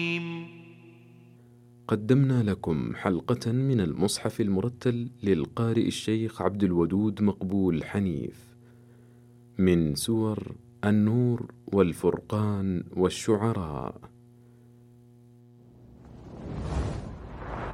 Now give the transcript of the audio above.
قدمنا لكم حلقة من المصحف المرتل للقارئ الشيخ عبد الودود مقبول حنيف من سور النور والفرقان والشعراء.